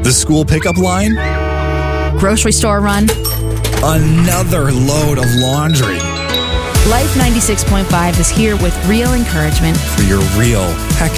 The school pickup line? Grocery store run. Another load of laundry. Life 96.5 is here with real encouragement For your real heck